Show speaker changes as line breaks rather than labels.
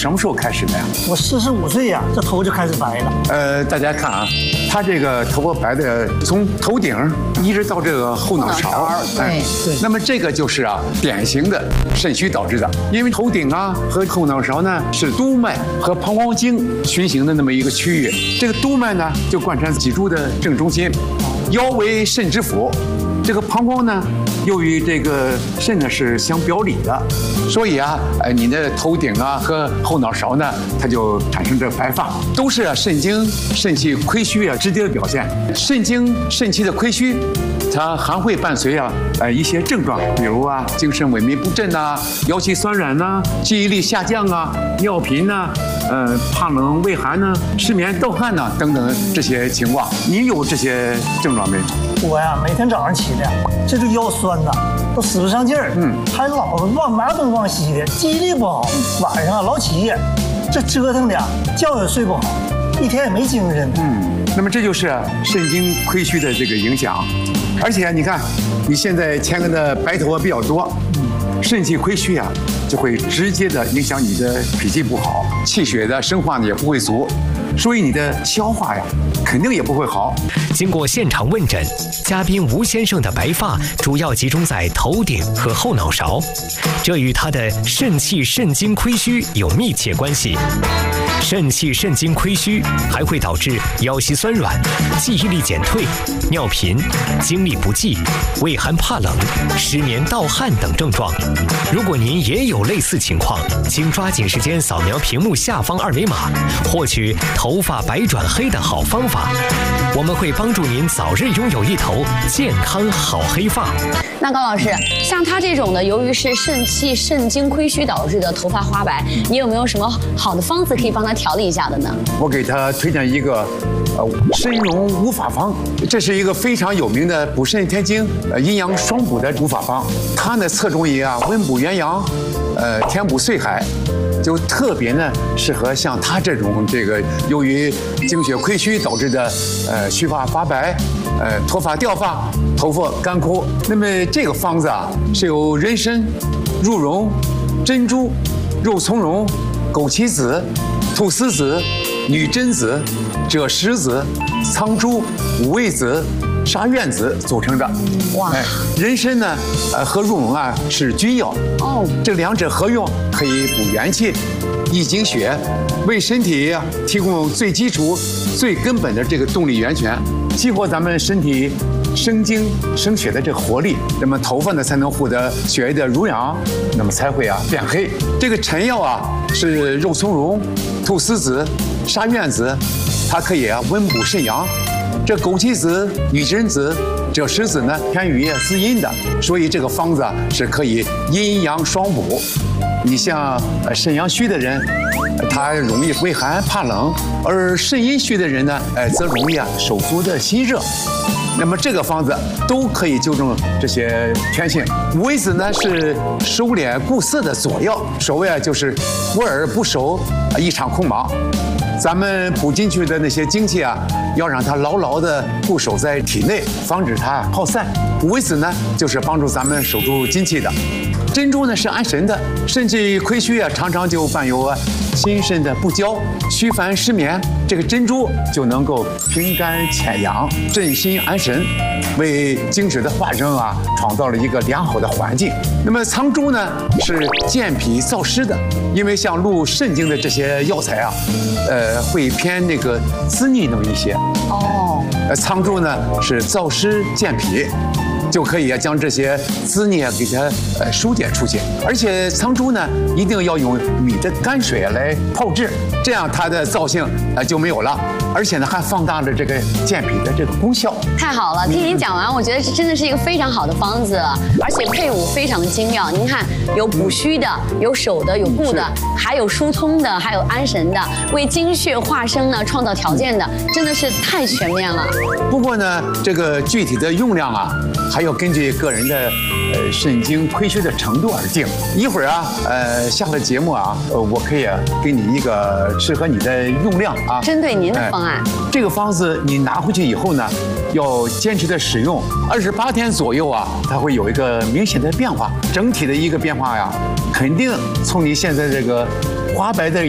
什么时候开始的呀？
我45岁呀，这头就开始白了。
大家看啊，他这个头发白的，从头顶一直到这个后脑勺，
对。
那么这个就是典型的肾虚导致的，因为头顶和后脑勺呢是督脉和膀胱经循行的那么一个区域，这个督脉呢就贯穿脊柱的正中心，腰为肾之府，这个膀胱呢又与这个肾呢是相表里的，所以你的头顶和后脑勺呢，它就产生这白发，都是肾精肾气亏虚直接的表现。肾精肾气的亏虚，它还会伴随一些症状，比如精神萎靡不振腰膝酸软记忆力下降尿频怕冷畏寒失眠盗汗等等这些情况。你有这些症状没？
我呀，每天早上起来，这就腰酸都使不上劲儿，还老忘拿东忘西的，记忆力不好，晚上老起夜，这折腾的觉也睡不好，一天也没精神。
那么这就是肾精亏虚的这个影响，而且你看，你现在前面的白头发比较多，肾气亏虚就会直接的影响你的脾气不好，气血的生化呢也不会足，所以你的消化肯定也不会好。
经过现场问诊，嘉宾吴先生的白发主要集中在头顶和后脑勺，这与他的肾气肾精亏虚有密切关系。肾气肾精亏虚还会导致腰膝酸软、记忆力减退、尿频、精力不济、畏寒怕冷、失眠盗汗等症状。如果您也有类似情况，请抓紧时间扫描屏幕下方2维码，获取头发白转黑的好方法。我们会帮助您早日拥有一头健康好黑发。
那高老师，像他这种的，由于是肾气肾精亏虚导致的头发花白，你有没有什么好的方子可以帮他调理一下的呢？
我给他推荐一个参茸五法方，这是一个非常有名的补肾添精、阴阳双补的五法方。它呢侧重于温补元阳，填补髓海。就特别呢适合像他这种由于精血亏虚导致的须发发白、脱发掉发、头发干枯。那么这个方子是由人参、鹿茸、珍珠、肉苁蓉、枸杞子、菟丝子、女贞子、赭石子、苍术、五味子、沙苑子组成的。
哇！
人参呢，和鹿茸是君药。这两者合用可以补元气、益精血，为身体提供最基础、最根本的这个动力源泉，激活咱们身体生精生血的这个活力，那么头发呢才能获得血液的濡养，那么才会变黑。这个臣药是肉苁蓉、菟丝子、沙苑子，它可以温补肾阳。这枸杞子、女贞子、赭石子呢偏于滋阴的，所以这个方子是可以阴阳双补。你像肾阳虚的人，他容易畏寒怕冷，而肾阴虚的人呢，则容易手足的心热。那么这个方子都可以纠正这些偏性。五味子呢是收敛固涩的佐药，所谓就是无而不守，一场空忙。咱们补进去的那些精气要让它牢牢地固守在体内，防止它耗散。五味子呢，就是帮助咱们守住精气的。珍珠呢是安神的，肾气亏虚常常就伴有心肾的不交、虚烦失眠。这个珍珠就能够平肝潜阳、镇心安神，为精血的化生创造了一个良好的环境。那么苍术呢是健脾燥湿的，因为像入肾经的这些药材会偏滋腻那么一些。苍术呢是燥湿健脾，就可以将这些滋腻给它疏解出去。而且苍术呢一定要用米的泔水来泡制，这样它的燥性就没有了，而且呢还放大了这个健脾的这个功效。
太好了，听您讲完，我觉得这真的是一个非常好的方子，而且配伍非常的精妙。您看，有补虚的，有守的，有固的，还有疏通的，还有安神的，为精血化生呢创造条件的，真的是太全面了。
不过呢，这个具体的用量还要根据个人的肾精亏虚的程度而定。一会儿下了节目我可以给你一个适合你的用量
针对您的方案。
这个方子你拿回去以后呢，要坚持的使用28天左右它会有一个明显的变化。整体的一个变化肯定从你现在这个花白的